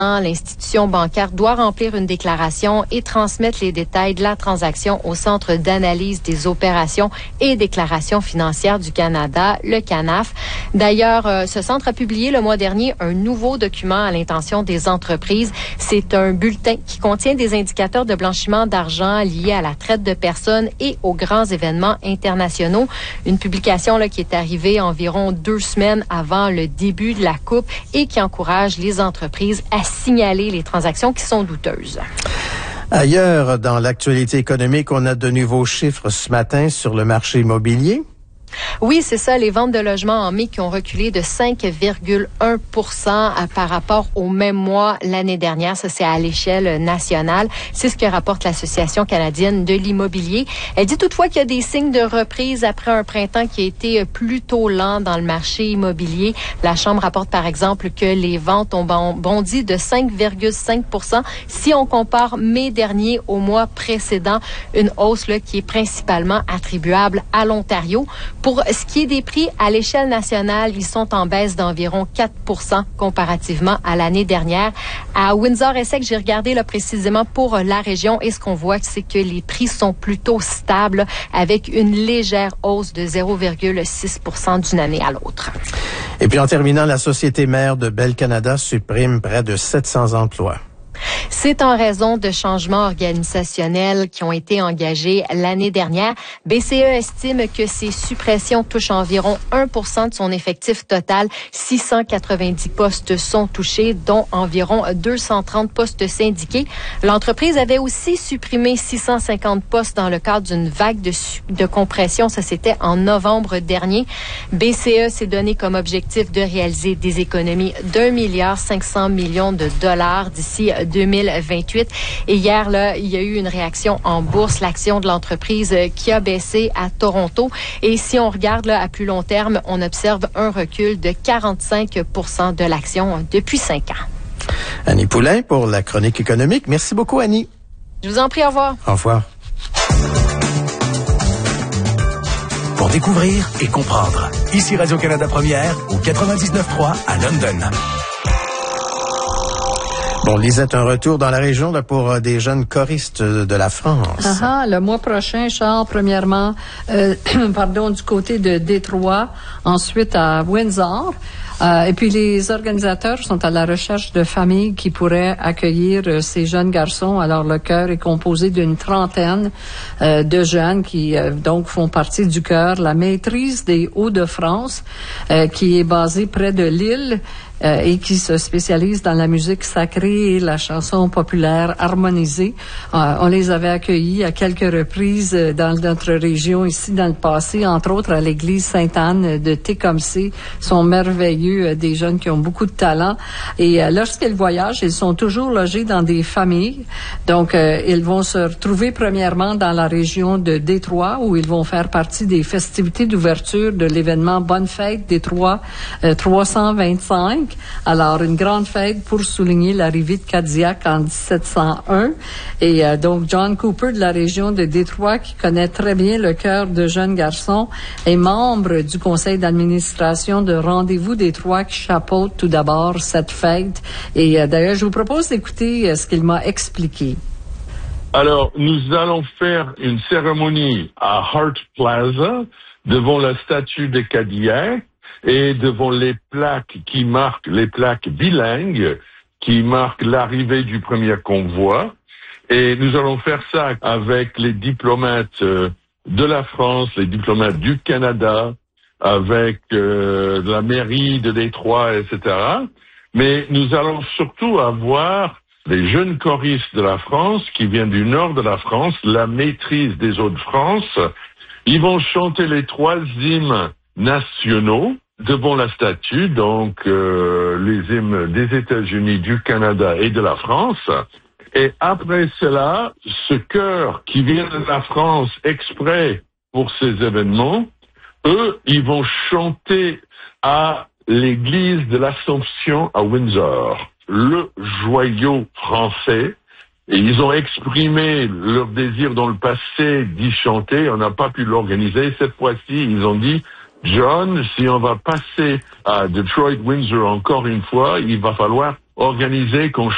L'institution bancaire doit remplir une déclaration et transmettre les détails de la transaction au Centre d'analyse des opérations et déclarations financières du Canada, le CANAF. D'ailleurs, ce centre a publié le mois dernier un nouveau document à l'intention des entreprises. C'est un bulletin qui contient des indicateurs de blanchiment d'argent liés à la traite de personnes et aux grands événements internationaux. Une publication qui est arrivée environ 2 semaines avant le début de la Coupe et qui encourage les entreprises à signaler les transactions qui sont douteuses. Ailleurs, dans l'actualité économique, on a de nouveaux chiffres ce matin sur le marché immobilier. Oui, c'est ça, les ventes de logements en mai qui ont reculé de 5,1% par rapport au même mois l'année dernière. Ça, c'est à l'échelle nationale. C'est ce que rapporte l'Association canadienne de l'immobilier. Elle dit toutefois qu'il y a des signes de reprise après un printemps qui a été plutôt lent dans le marché immobilier. La Chambre rapporte par exemple que les ventes ont bondi de 5,5% si on compare mai dernier au mois précédent. Une hausse qui est principalement attribuable à l'Ontario. Pour ce qui est des prix à l'échelle nationale, ils sont en baisse d'environ 4% comparativement à l'année dernière. À Windsor-Essex, j'ai regardé précisément pour la région et ce qu'on voit, c'est que les prix sont plutôt stables avec une légère hausse de 0,6% d'une année à l'autre. Et puis en terminant, la société mère de Bell Canada supprime près de 700 emplois. C'est en raison de changements organisationnels qui ont été engagés l'année dernière. BCE estime que ces suppressions touchent environ 1% de son effectif total. 690 postes sont touchés, dont environ 230 postes syndiqués. L'entreprise avait aussi supprimé 650 postes dans le cadre d'une vague de compression. Ça, c'était en novembre dernier. BCE s'est donné comme objectif de réaliser des économies d'1,5 milliard de dollars d'ici 2028. Et hier, il y a eu une réaction en bourse, l'action de l'entreprise qui a baissé à Toronto. Et si on regarde à plus long terme, on observe un recul de 45% de l'action depuis 5 ans. Annie Poulain pour la chronique économique. Merci beaucoup, Annie. Je vous en prie, au revoir. Au revoir. Pour découvrir et comprendre. Ici Radio-Canada Première au 99.3 à London. Bon, Lisette, un retour dans la région pour des jeunes choristes de la France. Le mois prochain, Charles, premièrement, du côté de Détroit, ensuite à Windsor. Et puis les organisateurs sont à la recherche de familles qui pourraient accueillir ces jeunes garçons. Alors le chœur est composé d'une trentaine de jeunes qui donc font partie du chœur La Maîtrise des Hauts-de-France, qui est basé près de Lille. Et qui se spécialise dans la musique sacrée et la chanson populaire harmonisée. On les avait accueillis à quelques reprises dans notre région ici dans le passé, entre autres à l'église Sainte-Anne de Tecumseh. Ils sont merveilleux, des jeunes qui ont beaucoup de talent. Et lorsqu'ils voyagent, ils sont toujours logés dans des familles. Donc, ils vont se retrouver premièrement dans la région de Détroit, où ils vont faire partie des festivités d'ouverture de l'événement Bonne Fête Détroit 325. Alors, une grande fête pour souligner l'arrivée de Cadillac en 1701. Et donc, John Cooper de la région de Détroit, qui connaît très bien le cœur de jeunes garçons, est membre du conseil d'administration de Rendez-vous Détroit, qui chapeaute tout d'abord cette fête. Et d'ailleurs, je vous propose d'écouter ce qu'il m'a expliqué. Alors, nous allons faire une cérémonie à Hart Plaza, devant la statue de Cadillac, et devant les plaques qui marquent, les plaques bilingues, qui marquent l'arrivée du premier convoi. Et nous allons faire ça avec les diplomates de la France, les diplomates du Canada, avec la mairie de Détroit, etc. Mais nous allons surtout avoir les jeunes choristes de la France qui viennent du nord de la France, la Maîtrise des Hauts-de-France. Ils vont chanter les 3 hymnes nationaux devant la statue, donc les hymnes des États-Unis, du Canada et de la France. Et après cela, ce chœur qui vient de la France exprès pour ces événements, eux, ils vont chanter à l'église de l'Assomption à Windsor, le joyau français. Et ils ont exprimé leur désir dans le passé d'y chanter. On n'a pas pu l'organiser. Cette fois-ci, ils ont dit, John, si on va passer à Detroit, Windsor encore une fois, il va falloir organiser qu'on